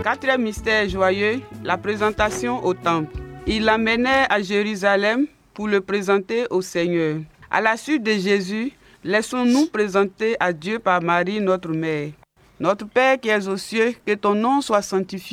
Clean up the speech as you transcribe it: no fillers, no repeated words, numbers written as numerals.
Quatrième mystère joyeux, la présentation au temple. Il l'amenait à Jérusalem pour le présenter au Seigneur. À la suite de Jésus, laissons-nous présenter à Dieu par Marie, notre mère. Notre Père qui es aux cieux, que ton nom soit sanctifié.